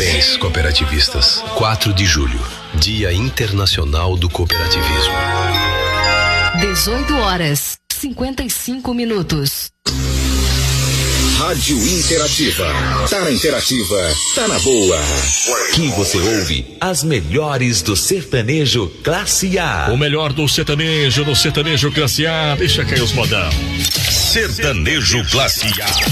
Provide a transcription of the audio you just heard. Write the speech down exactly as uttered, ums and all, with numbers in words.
Parabéns, cooperativistas. quatro de julho, Dia Internacional do Cooperativismo. dezoito horas, cinquenta e cinco minutos. Rádio Interativa. Tá na Interativa, tá na boa. Aqui você ouve as melhores do sertanejo classe A. O melhor do sertanejo, do sertanejo classe A. Deixa cair os modão. Sertanejo classe A.